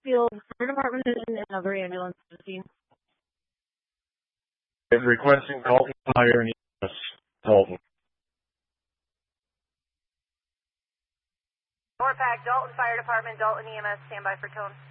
Mansfield Fire Department and another ambulance to the scene. Is requesting Dalton Fire and EMS. Dalton. Norpac, Dalton Fire Department, Dalton EMS, stand by for tone.